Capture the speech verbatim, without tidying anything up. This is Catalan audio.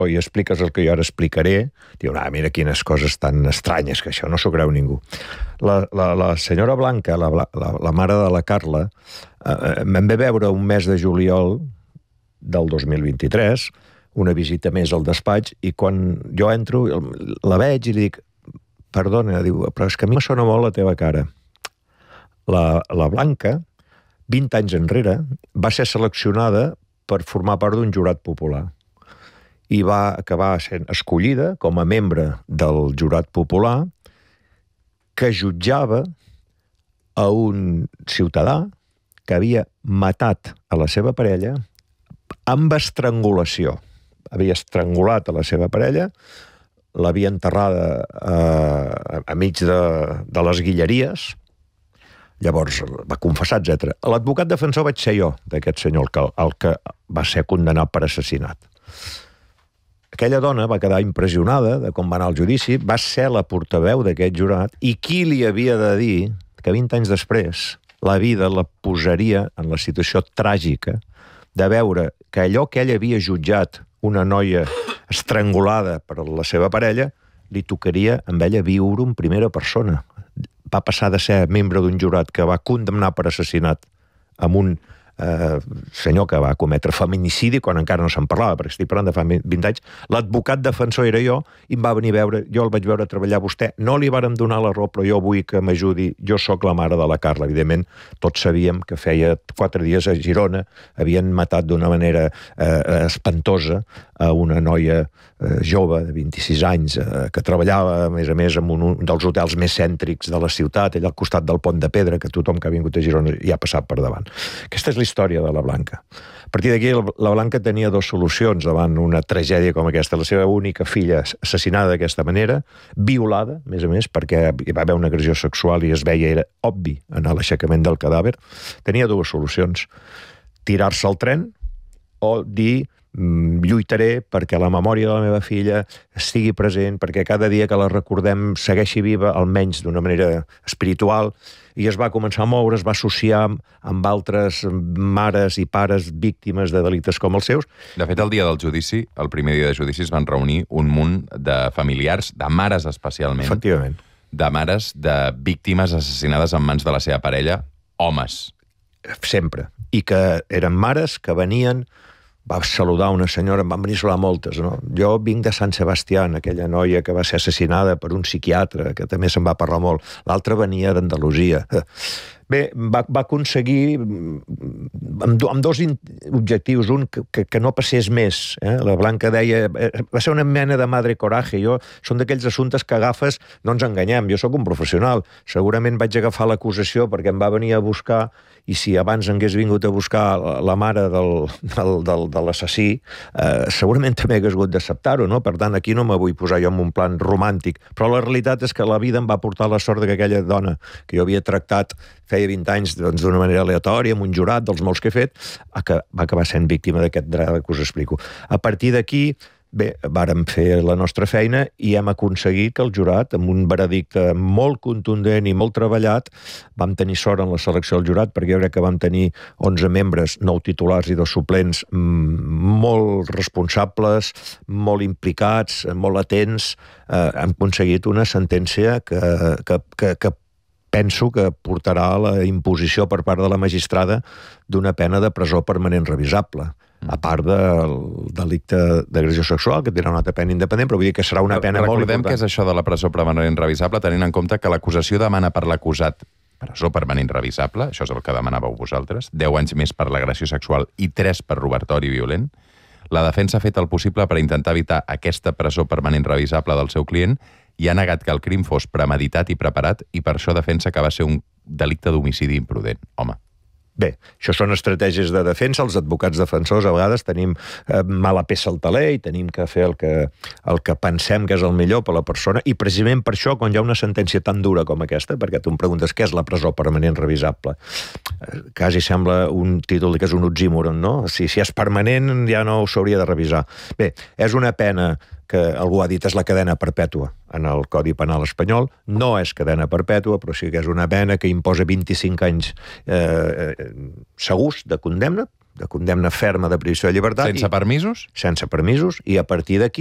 o hi expliques el que jo ara explicaré, diu, ah, mira quines coses tan estranyes, que això no s'ho creu ningú. La, la, la senyora Blanca, la, la, la mare de la Carla, eh, me'n ve veure un mes de juliol del dos mil vint-i-tres, una visita més al despatx, i quan jo entro, la veig i li dic, perdona, diu, però és que a mi me sona molt la teva cara. La, la Blanca, vint anys enrere, va ser seleccionada per formar part d'un jurat popular i va acabar sent escollida com a membre del jurat popular que jutjava a un ciutadà que havia matat a la seva parella amb estrangulació. Havia estrangulat a la seva parella, l'havia enterrada a, a mig de, de les guilleries. Llavors va confessar, etcètera. L'advocat defensor vaig ser jo, d'aquest senyor, el que, el que va ser condemnat per assassinat. Aquella dona va quedar impressionada de com va anar el judici, va ser la portaveu d'aquest jurat, i qui li havia de dir que vint anys després la vida la posaria en la situació tràgica de veure que allò que ell havia jutjat, una noia estrangulada per la seva parella, li tocaria amb ella viure en primera persona. Va passar de ser membre d'un jurat que va condemnar per assassinat amb un eh, senyor que va cometre feminicidi quan encara no se'n parlava, perquè estic parlant de fa vint anys. L'advocat defensor era jo i em va venir a veure, jo el vaig veure treballar a vostè, no li vàrem donar la raó, però jo vull que m'ajudi, jo sóc la mare de la Carla. Evidentment, tots sabíem que feia quatre dies a Girona havien matat d'una manera eh, espantosa a una noia eh, jove de vint-i-sis anys eh, que treballava, a més a més, en un, un dels hotels més cèntrics de la ciutat, allà al costat del Pont de Pedra, que tothom que ha vingut a Girona hi ha passat per davant. Aquesta és la història de la Blanca. A partir d'aquí, la Blanca tenia dues solucions davant una tragèdia com aquesta. La seva única filla assassinada d'aquesta manera, violada, a més a més, perquè hi va haver una agressió sexual i es veia, era obvi, en l'aixecament del cadàver. Tenia dues solucions. Tirar-se al tren o dir lluitaré perquè la memòria de la meva filla estigui present, perquè cada dia que la recordem segueixi viva, almenys d'una manera espiritual, i es va començar a moure, es va associar amb altres mares i pares víctimes de delictes com els seus. De fet, el dia del judici, el primer dia de judici, es van reunir un munt de familiars, de mares especialment, efectivament, de mares de víctimes assassinades en mans de la seva parella, homes. Sempre. I que eren mares que venien, va saludar una senyora, em van venir a saludar moltes, no? Jo vinc de Sant Sebastián, aquella noia que va ser assassinada per un psiquiatre, que també se'n va parlar molt. L'altra venia d'Andalusia. Bé, va, va aconseguir amb, amb dos objectius, un que, que, que no passés més. Eh? La Blanca deia, va ser una mena de madre coraje. Jo, són d'aquells assumptes que agafes, no ens enganyem, jo sóc un professional. Segurament vaig agafar l'acusació perquè em va venir a buscar, i si abans hagués vingut a buscar la mare del, del, del, de l'assassí, eh, segurament també hagués hagut d'acceptar-ho, no? Per tant, aquí no me vull posar jo en un plan romàntic, però la realitat és que la vida em va portar la sort que aquella dona que jo havia tractat feia vint anys doncs, d'una manera aleatòria, amb un jurat dels molts que he fet, que va acabar sent víctima d'aquest drama que us explico. A partir d'aquí, bé, vàrem fer la nostra feina i hem aconseguit que el jurat, amb un veredicte molt contundent i molt treballat, vam tenir sort en la selecció del jurat, perquè jo crec que vam tenir onze membres, nou titulars i dos suplents, molt responsables, molt implicats, molt atents. Eh, hem aconseguit una sentència que, que, que, que penso que portarà a la imposició per part de la magistrada d'una pena de presó permanent revisable, a part del delicte d'agressió sexual, que tindrà una altra pena independent, però vull dir que serà una pena molt important. Recordem que és això de la presó permanent revisable, tenint en compte que l'acusació demana per l'acusat presó permanent revisable, això és el que demanàveu vosaltres, deu anys més per l'agressió sexual i tres per robatori violent. La defensa ha fet el possible per intentar evitar aquesta presó permanent revisable del seu client i ha negat que el crim fos premeditat i preparat, i per això defensa que va ser un delicte d'homicidi imprudent. Home. Bé, això són estratègies de defensa. Els advocats defensors a vegades tenim eh, mala peça al taler i tenim que fer el que, el que pensem que és el millor per la persona, i precisament per això, quan hi ha una sentència tan dura com aquesta, perquè tu em preguntes què és la presó permanent revisable, eh, quasi sembla un títol que és un oxímoron, no? Si, si és permanent ja no s'hauria de revisar. Bé, és una pena que algú ha dit és la cadena perpètua en el Codi Penal espanyol. No és cadena perpètua, però sí que és una pena que imposa vint-i-cinc anys eh, segurs de condemna, de condemna ferma de privació de llibertat. Sense i, permisos? Sense permisos, i a partir d'aquí